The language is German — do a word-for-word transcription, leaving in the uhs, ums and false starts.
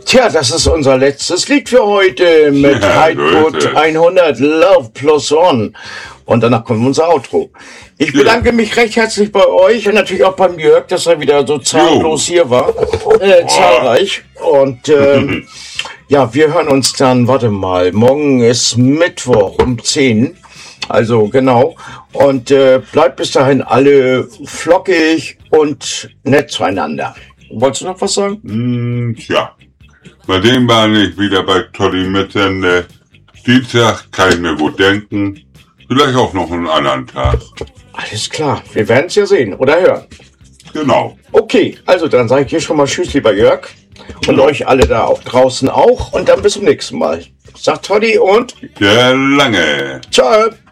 Tja, das ist unser letztes Lied für heute mit Ja, Heidgut Leute. hundert Love Plus One. Und danach kommt unser Outro. Ich bedanke mich recht herzlich bei euch und natürlich auch beim Jörg, dass er wieder so zahllos hier war. Äh, zahlreich. Und ähm, ja, wir hören uns dann, warte mal, morgen ist Mittwoch um zehn. Also genau. Und äh, bleibt bis dahin alle flockig und nett zueinander. Wolltest du noch was sagen? Hm, tja, bei dem war ich wieder bei Toddy Mitsende. Dienstag kann ich mir gut denken. Vielleicht auch noch einen anderen Tag. Alles klar, wir werden es ja sehen oder hören. Genau. Okay, also dann sage ich hier schon mal Tschüss, lieber Jörg. Und Ja. euch alle da auch draußen auch. Und dann bis zum nächsten Mal. Sagt Toddy und Der Lange. ciao.